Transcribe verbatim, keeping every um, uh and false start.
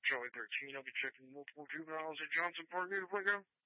Charlie thirteen, I'll be checking multiple juveniles at Johnson Park Native Playground.